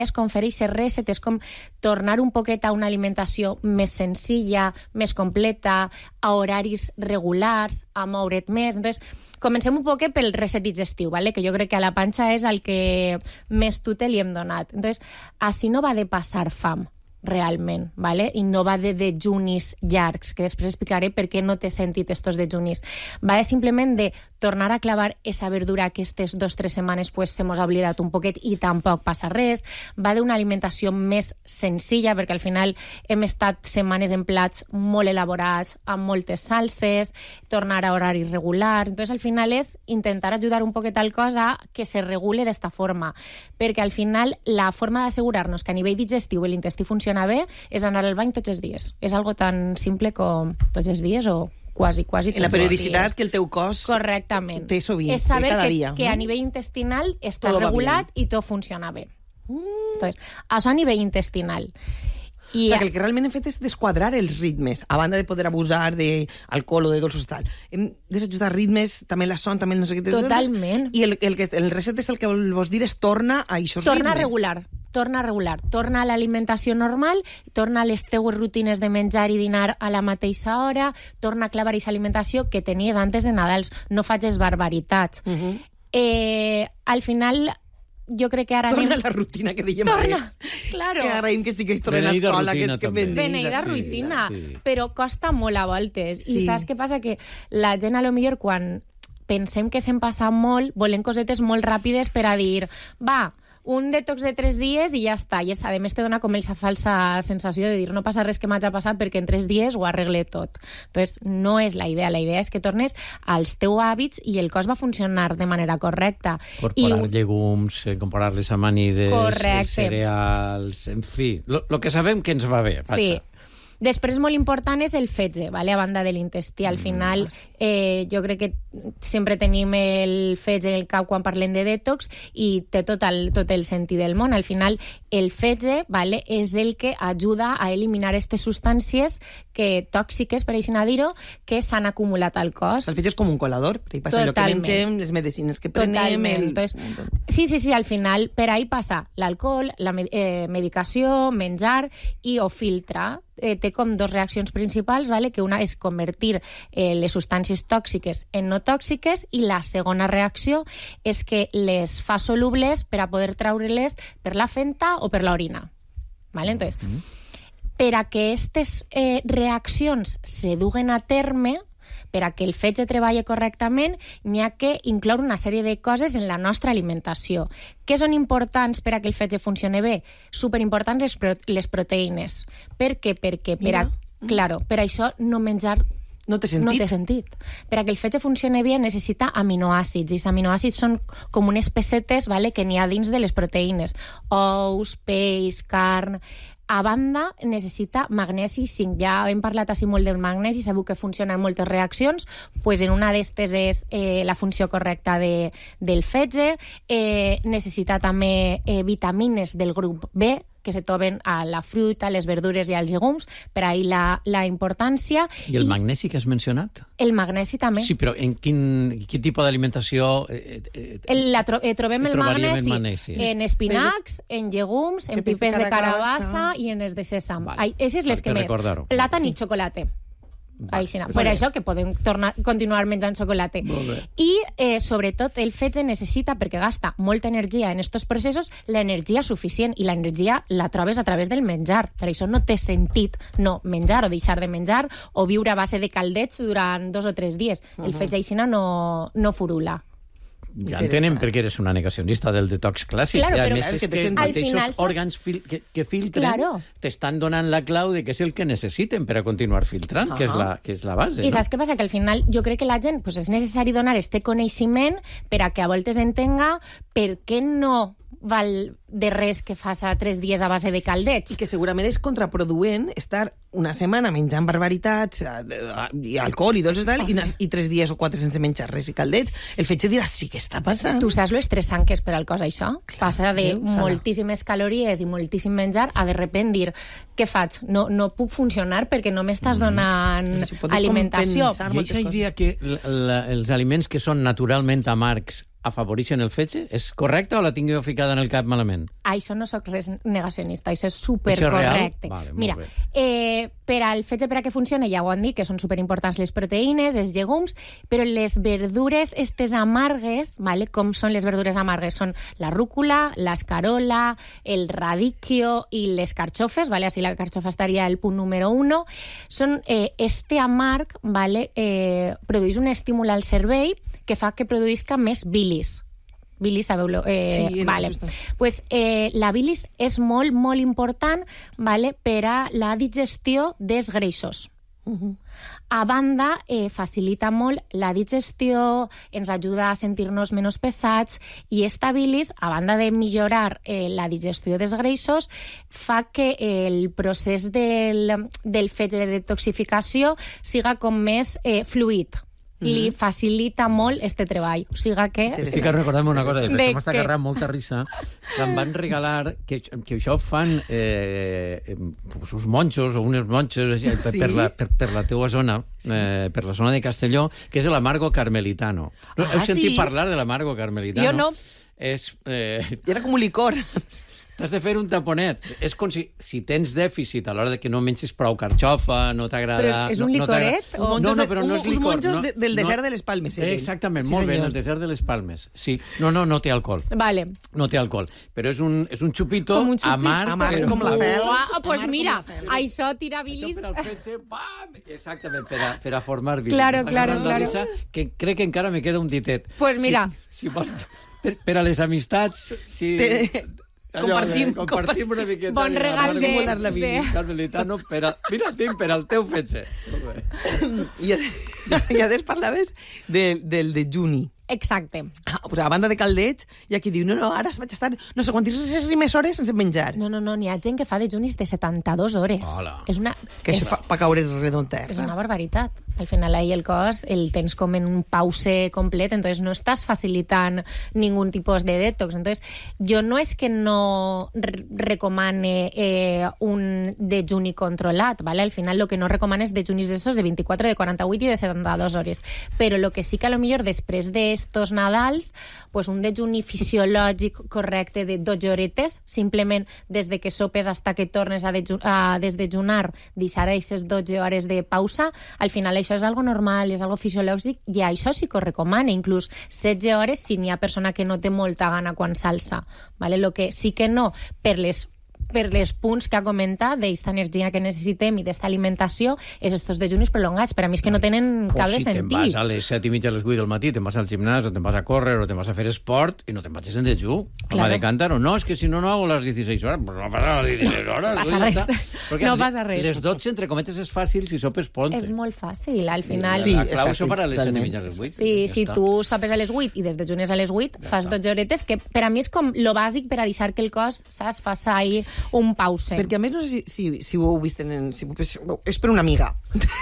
és com fer aquest reset, és com tornar un poquet a una alimentació més senzilla, més completa, a horaris regulars, a moure't més. Entonces, comencem un poquet pel reset digestiu, ¿vale? Que jo crec que a la panxa és el que més tute li hem donat. Entonces, així no va de passar fam, realment, ¿vale? I no va de dejunis llargs, que després explicaré per què no t'he sentit estos dejunis. Va de simplement de tornar a clavar esa verdura que aquestes 2 o 3 setmanes pues, se mos ha oblidat un poquet i tampoc passa res. Va d'una alimentació més senzilla, perquè al final hem estat setmanes en plats molt elaborats, amb moltes salses, tornar a horari regular. Entonces, al final és intentar ajudar un poquet al cos a que se regule d'esta forma, perquè al final la forma d'assegurar-nos que a nivell digestiu l'intestí funciona bé és anar al bany tots els dies. És algo tan simple com tots els dies o quasi tots els dies. La periodicitat que el teu cos correctament té sovint, és saber cada dia. Que a nivell intestinal està regulat i tot funciona bé. Entonces, això a nivell intestinal. O sigui, que el que realment hem fet és desquadrar els ritmes, a banda de poder abusar d'alcohol o de dolços tal. Hem desajustat ritmes, també la son, també el no sé què... Totalment. I el reset és el que vols dir és torna a aquests ritmes. Torna a regular. Torna a l'alimentació normal, torna a les teues rutines de menjar i dinar a la mateixa hora, torna a clavar aquesta alimentació que tenies antes de Nadals. No facis barbaritats. Al final... jo crec que ara torna a la rutina que dèiem abans. Claro. Que agraïm que estigués tornant a escola. Beneïda rutina. Però costa molt a voltes. I saps què passa? Que la gent, a lo millor, quan pensem que se'n passa molt, volem cosetes molt ràpides per a dir, va, un detox de 3 dies i ja està. I a més te dona com aquesta falsa sensació de dir no passa res que m'hagi passat perquè en 3 dies ho arregle tot. Entonces, no és la idea. La idea és que tornes als teus hàbits i el cos va funcionar de manera correcta. Incorporar llegums, incorporar-les amanides, cereals, en fi, lo que sabem que ens va bé. Passa. Sí. Després, molt important és el fetge, ¿vale? A banda de l'intestí. Al final, jo crec que sempre tenim el fetge al cap quan parlem de detox i té tot el sentit del món. Al final, el fetge, ¿vale? És el que ajuda a eliminar aquestes substàncies tòxiques, per així dir-ho, que s'han acumulat al cos. El fetge és com un colador, per ahí passa el que mengem, les medicines que prenem... Entonces, sí, al final, per ahí passa l'alcohol, la medicació, menjar i o filtre. Té com 2 reaccions principals, ¿vale? Que una és convertir les substàncies tòxiques en no tòxiques i la segona reacció és que les fa solubles per a poder treure-les per la fenta o per l'orina. ¿Vale? Entonces, per a que aquestes reaccions se duguen a terme, per a que el fetge treballi correctament, n'hi ha que incloure una sèrie de coses en la nostra alimentació. Què són importants per a que el fetge funcioni bé? Superimportants les proteïnes. Per què? Perquè per això no menjar no té sentit. Per a que el fetge funcioni bé necessita aminoàcids, i els aminoàcids són com unes pessetes, ¿vale? Que n'hi ha dins de les proteïnes. Ous, peix, carn... A banda, necessita magnesi i zinc. Ja hem parlat així molt del magnesi, sabeu que funciona en moltes reaccions, pues en una d'estes és la funció correcta del fetge. Necessita també vitamines del grup B, que se troben a la fruita, les verdures i als llegums, per ahir la importància. I el magnesi que has mencionat? El magnesi també. Sí, però en quin tipus d'alimentació trobem el magnesi en espinacs, en llegums, en pipes de carabassa i en els de sèsam. Aquestes les que més. Plàtan i xocolata. Per això que podem continuar menjant xocolata. I, sobretot, el fetge necessita, perquè gasta molta energia en aquests processos, l'energia suficient, i l'energia la trobes a través del menjar. Per això no té sentit no menjar o deixar de menjar o viure a base de caldets durant 2 o 3 dies. El fetge així no furula. Ja entenem per què eres una negacionista del detox clàssic. Claro, a però més, és que els mateixos òrgans que filtren t'estan donant la clau de que és el que necessiten per a continuar filtrant, que és la base. I saps què passa? Que al final jo crec que la gent és necessari donar este coneixement per a que a voltes entenga per què no val de res que fas a 3 dies a base de caldets. I que segurament és contraproduent estar una setmana menjant barbaritats, i alcohol i dolços i 3 dies o 4 sense menjar res i caldets. El fetge dirà, sí, què està passant? Tu saps lo estressant que és per al cos, això? Passa de moltíssimes calories i moltíssim menjar a de repent dir, què faig? No puc funcionar perquè no m'estàs donant alimentació. I aquesta idea que els aliments que són naturalment amargs afavoreixen el fetge? És correcte o la tinc jo ficada en el cap malament? Això no sóc res negacionista, això és supercorrecte. Vale, mira, per al fetge, per a què funciona, ja ho han dit, que són superimportants les proteïnes, els llegums, però les verdures estes amargues, vale? Com són les verdures amargues? Són la rúcula, l'escarola, el radicchio i les carxofes, vale? Així la carxofa estaria el punt número 1. Són este amarg, vale? Produeix un estímul al cervell que fa que produïsca més bilis. Bilis, sabeu-lo? Sí, vale. Pues, la bilis és molt, molt important, vale, per a la digestió dels greixos. A banda, facilita molt la digestió, ens ajuda a sentir-nos menys pesats, i esta bilis, a banda de millorar la digestió dels greixos, fa que el procés del fetge de detoxificació siga com més fluid. Li facilita molt este treball. O sigui que... Estic recordant una cosa, perquè m'està agarrant molta risa, que em van regalar, que això fan uns monjos o unes monges per la teua zona, per la zona de Castelló, que és l'amargo carmelitano. Heu sentit parlar de l'amargo carmelitano? Jo no. Era com un licor. T'has de fer un taponet. És com si tens dèficit a l'hora de que no menges prou carxofa, no t'agrada... Però és un licoret? No, però no és licor. Uns monjos del desert de les Palmes. Exactament, molt bé, el desert de les Palmes. Sí. No té alcohol. Vale. No té alcohol. Però és un xupito amarg. Amarg com la fel. Pues mira, això tira bilis... Això per al fetge, bam! Exactament, per a formar bilis. Claro. Que crec que encara me queda un ditet. Pues mira... Si vols, per a les amistats... Compartim una miqueta. Bon regal de... Carmelitano per al teu fetge. I a des parlaves del dejuni. Exacte. A banda de caldets, hi ha qui diu, no, ara vaig estar no sé quantes rimes hores sense menjar. No, n'hi ha gent que fa dejunis de 72 hores. Hola. És una... Que això fa caure redonda. És una barbaritat. Al final, ahí el cos el tens com en un pause complet, entonces no estàs facilitant ningún tipus de detox. Entonces, jo no és que no recomane un dejuni controlat, ¿vale? Al final, lo que no recomane és dejunis d'esos de 24, de 48 i de 72 hores. Però lo que sí que a lo millor després d'estos Nadals, pues un dejuni fisiològic correcte de 12 horetes, simplement des de que sopes hasta que tornes a desdejunar, deixar aquestes 12 hores de pausa, al final això és algo normal, és algo fisiològic, i això sí que ho recomana, inclús 16 hores si n'hi ha persona que no té molta gana quan s'alça. ¿Vale? Lo que sí que no, per les punts que ha comentat d'esta energia que necessitem i d'esta alimentació, és estos dejunis prolongats. Per a mi és que no tenen cap de sentit. Si te'n vas a les 7:30 a les 8 del matí, te'n vas al gimnàs, o te'n vas a córrer, o te'n vas a fer esport, i no te'n vagis en dejú. Home de càntar, o no, és que si no hago les 16 hores. Pues no passa les 16 hores. Passa res. No passa res. Les 12, entre cometes, és fàcil si sopes ponte. És molt fàcil, al final. Sí, la clau és sopar a les 7:30 a les 8. Sí, si tu sopes a les 8 i desdejunes a les 8, fas 12 horetes, que per a mi és com lo bàsic per a deixar que el cos, saps, faci ahí un pause. Perquè a més no sé si ho heu vist és per una amiga.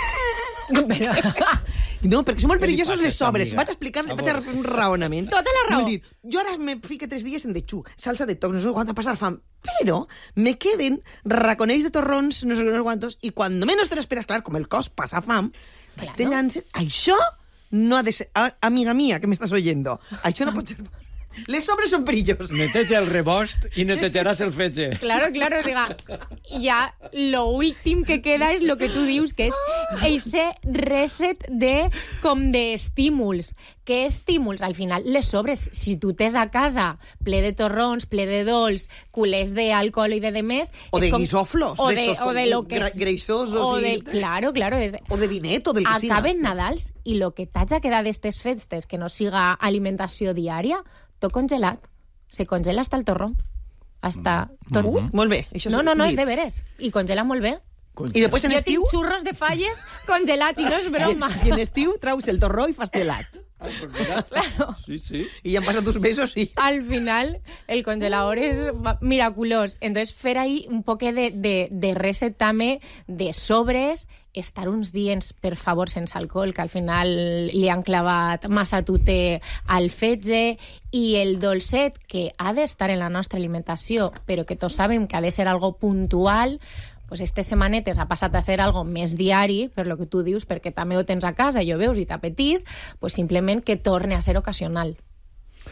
No, perquè són molt perillosos les sobres. Vaig a explicar, vaig a fer un raonament. Tota la raó. Jo ara me fico 3 dies en dejú, salsa de tocs, no sé quant a passar fam, però me queden raconells de torrons, no sé quantos, i quan menos te l'esperes, clar, com el cos passa fam, te llances. Això no ha de ser... Amiga mía, que m'estàs oyendo, això no pot ser... Les sobres són perillos. Neteja el rebost i netejaràs el fetge. Claro, diga, ya lo últim que queda és lo que tu dius, que és ese reset com d'estímuls. Què estímuls? Al final, les sobres, si tu tens a casa ple de torrons, ple de dolç, culers d'alcohol i de demés... O de guisoflos, o de lo que greixosos. Claro. O de vinet, o del que siga. Acaben Nadals i lo que t'haja quedat d'estes festes, que no siga alimentació diària, tot congelat. Se congela hasta el torró. Hasta tot. Molt bé. No, és de veres. I congela molt bé. I després en estiu... Jo tinc xurros de falles congelats i no és broma. I en estiu traus el torró i fas gelat. Claro. Sí. I ja han passat 2 mesos i... Al final, el congelador és miraculós. Entonces, fer ahí un poc de reset també de sobres, estar uns dies, per favor, sense alcohol, que al final li han clavat massa tute al fetge, i el dolcet, que ha d'estar en la nostra alimentació, però que tots sabem que ha de ser algo puntual, pues aquestes setmanetes ha passat a ser algo més diari, per lo que tu dius, perquè també ho tens a casa i ho veus i t'apetís, pues simplement que torne a ser ocasional.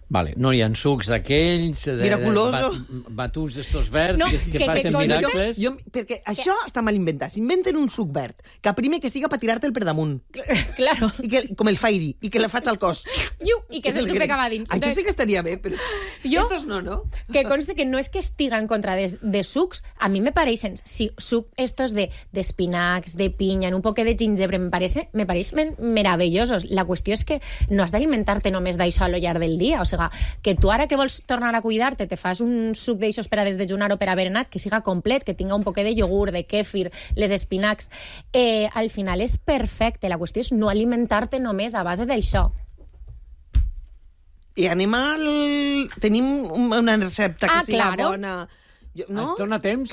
Vale, no hi ha sucs d'aquells... Miraculoso. Batuts d'estos verds que facin conste- miracles. Perquè això està mal inventat. S'inventen un suc verd, que primer que siga per tirar-te'l per damunt. Claro. I que, com el Fairy, i que la faig al cos. I que se'l suc cap a dins. Això sí que estaria bé, però estos no, ¿no? Que conste que no és que estiga en contra de sucs, a mi me pareixen, si suc estos d'espinacs, de pinya, un poc de gingebre, me pareixen meravellosos. La qüestió és que no has d'alimentar-te només d'això a lo llarg del dia, o sigui, que tu ara que vols tornar a cuidar-te, te fas un suc d'aixòs per a desdejunar o per a berenar, que siga complet, que tinga un poc de iogurt, de kèfir, les espinacs. Al final és perfecte. La qüestió és no alimentar-te només a base d'això. I anem al... Tenim una recepta que siga bona... No? Es dona temps?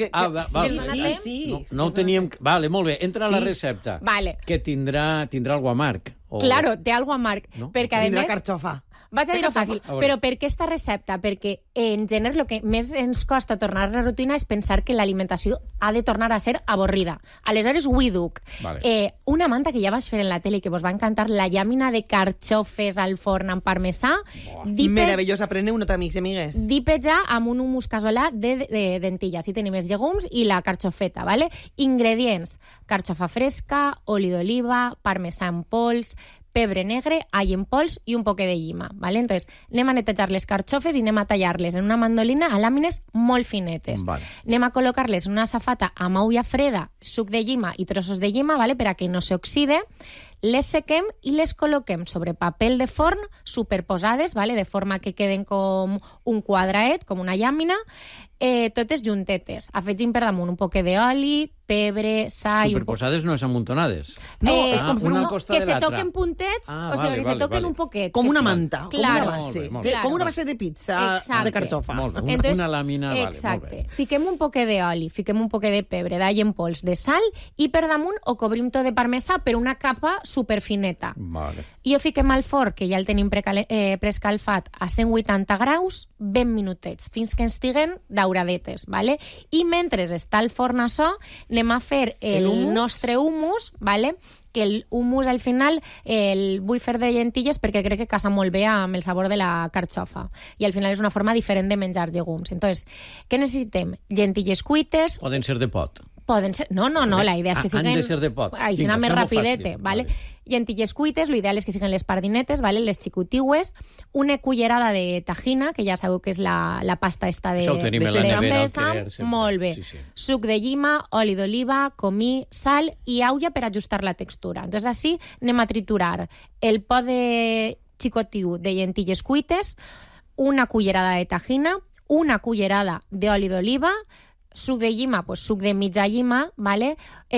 Sí. No ho teníem... Vale, molt bé. Entra a la recepta. Vale. Que tindrà algo amarg. Claro, té algo amarg. No? Perquè, a més... carxofa. Vaig a dir-ho fàcil, però per què esta recepta? Perquè, en general, el que més ens costa tornar a la rutina és pensar que l'alimentació ha de tornar a ser avorrida. Aleshores, ho duc. Vale. Una manta que ja vas fer en la tele i que vos va encantar, la llàmina de carxofes al forn amb parmesà. Meravellosa, preneu nota, amics i amigues. Dipeja amb un hummus casolà de dentilles. Hi tenim els llegums i la carxofeta, ¿vale? Ingredients: carxofa fresca, oli d'oliva, parmesà en pols, pebre negre, all en pols i un poquet de llima, ¿vale? Entonces, anem a netejar les carxofes i anem a tallar-les en una mandolina a làmines molt finetes. Vale. Anem a col·locar-les en una safata amb olla freda, suc de llima i trossos de llima, ¿vale? Per a que no s'oxide. Les sequem i les col·loquem sobre paper de forn superposades, ¿vale? De forma que queden com un quadraet, com una llàmina, totes juntetes. Afegim per damunt un poquet d'oli, pebre, sal... Superposades no és amuntonades. No, és com una costa que de se l'altra. toquen puntets, o sigui, que se toquen un poquet. Com una manta, com una Claro. base. Molt bé. Com una base de pizza Exacte. de carxofa. Molt bé. Entonces, una làmina, exacte. vale, molt bé. Fiquem un poquet d'oli, fiquem un poquet de pebre, d'all en pols, de sal, i per damunt ho cobrim tot de parmesà per una capa superfineta. Vale. I ho fiquem al forn, que ja el tenim preescalfat, a 180 graus, 20 minutets, fins que ens estiguen dauradetes, ¿vale? I mentre està al forn això, anem a fer el nostre hummus, ¿vale? Que el hummus al final el vull fer de llentilles perquè crec que casa molt bé amb el sabor de la carxofa. I al final és una forma diferent de menjar llegums. Entonces, què necessitem? Llentilles cuites... Poden ser de pot. Poden ser... No, la idea és que siguin... Han de ser de pot. Així Vinga, més fem-ho rapidete, fàcil. ¿vale? Llentilles cuites, l'ideal és que siguin les pardinetes, ¿vale? Les xicutiues, una cullerada de tajina, que ja sabeu que és la pasta esta de, Això ho tenim de en la nevera, al sèsam, creer, sempre. molt bé. Sí. Suc de llima, oli d'oliva, comí, sal i aula per ajustar la textura. Entonces, així anem a triturar el pot de xicotiu de llentilles cuites, una cullerada de tajina, una cullerada d'oli d'oliva, suc de llima, pues suc de mitja llima, ¿vale?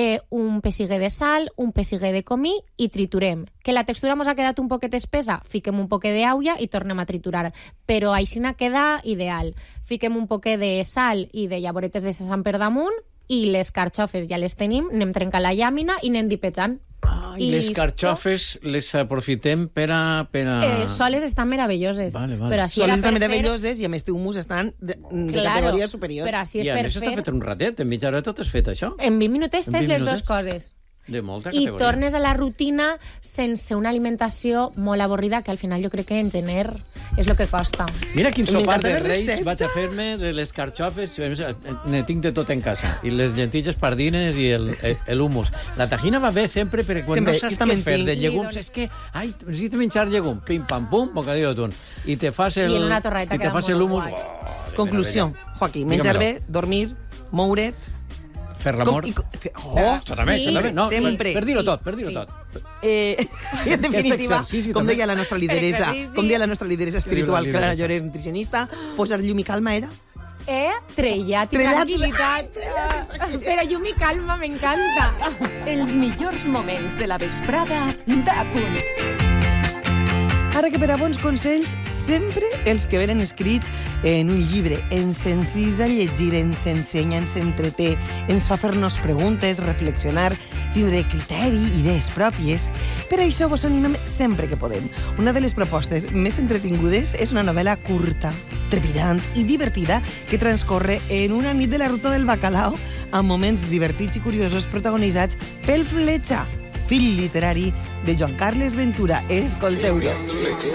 Un pessiguer de sal, un pessiguer de comí i triturem. Que la textura ens ha quedat un poquet espessa, fiquem un poquet d'aula i tornem a triturar. Però així queda ideal. Fiquem un poquet de sal i de llavoretes de sèsam per damunt i les carxofes ja les tenim, anem trencant la llàmina i anem dipejant. I les carxofes les aprofitem per a... Soles estan meravelloses. Vale. Però així Soles era estan per meravelloses i a més té hummus estan de categoria superior. Però així és I a per més està fer... fet en un ratet, en mitja hora tot has fet això. En 20 minutets En tens 20 les dues minutets? coses. De molta I categoria. tornes a la rutina sense una alimentació molt avorrida, que al final jo crec que en gener és el que costa. Mira quin sopar M'encanta de la Reis recepta. vaig a fer-me de les carxofes, ne tinc de tot en casa. I les llentilles pardines i el hummus. La tajina va bé sempre, perquè quan Sempre, no saps jo què també fer tinc. de llegums, és que, ai, necessito menjar llegum, pim, pam, pum, bocadillo d'atún. I te fas el... I en una torradeta i te queda fas molt l'hummus. guai. Oh, de Conclusió, meravella. Joaquín, menjar bé, dormir, moure't... Fer l'amor. Això també, Sí, també. No, sempre. per dir-ho tot, per dir-ho Sí. tot. En definitiva, exercici com també. deia la nostra lideresa, Exercici. com deia la nostra lideresa espiritual, la Clara lideresa. Lloret, nutricionista, posar llum i calma era... Trellat i Trellat. tranquil·litat. Però llum i calma m'encanta. Els millors moments de la vesprada d'A Punt. Ara que per a bons consells, sempre els que venen escrits en un llibre. Ens ensisa a llegir, ens ensenya, ens entreté, ens fa fer-nos preguntes, reflexionar, tindre criteri, idees pròpies. Per això vos animem sempre que podem. Una de les propostes més entretingudes és una novel·la curta, trepidant i divertida que transcorre en una nit de la ruta del bacalao amb moments divertits i curiosos protagonitzats pel Fletxa, fill literari de Joan Carles Ventura. Escolteu-lo.